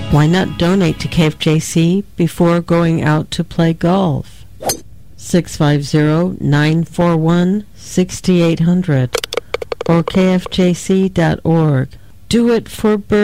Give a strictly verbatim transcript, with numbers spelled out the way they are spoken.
Why not donate to K F J C before going out to play golf? six five zero, nine four one, six eight zero zero or K F J C dot org. Do it for birds.